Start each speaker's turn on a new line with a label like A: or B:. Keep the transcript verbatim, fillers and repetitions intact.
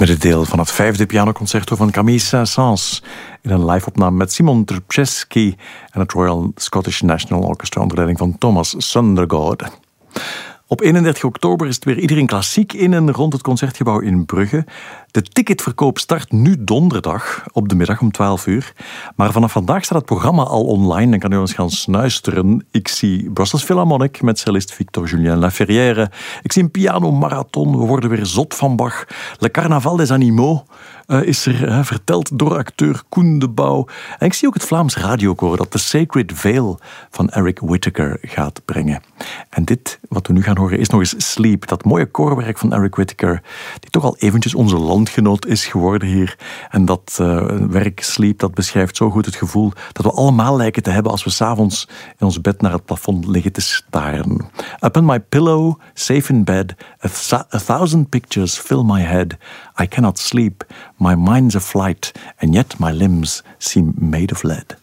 A: tweede deel van het vijfde pianoconcerto van Camille Saint-Saëns in een live-opname met Simon Trpceski en het Royal Scottish National Orchestra onder leiding van Thomas Sundergaard. Op eenendertig oktober is het weer iedereen klassiek in en rond het Concertgebouw in Brugge. De ticketverkoop start nu donderdag op de middag om twaalf uur. Maar vanaf vandaag staat het programma al online en kan u eens gaan snuisteren. Ik zie Brussels Philharmonic met cellist Victor-Julien Laferrière. Ik zie een pianomarathon, we worden weer zot van Bach. Le Carnaval des Animaux uh, is er, uh, verteld door acteur Koen de Bouw. En ik zie ook het Vlaams radiokoor dat The Sacred Veil van Eric Whittaker gaat brengen. En dit, wat we nu gaan horen, is nog eens Sleep. Dat mooie koorwerk van Eric Whittaker, die toch al eventjes onze landgenoot is geworden hier. En dat uh, werk Sleep, dat beschrijft zo goed het gevoel dat we allemaal lijken te hebben als we 's avonds in ons bed naar het plafond liggen te staren. Up on my pillow, safe in bed, a, th- a thousand pictures fill my head. I cannot sleep, my mind's aflight, and yet my limbs seem made of lead.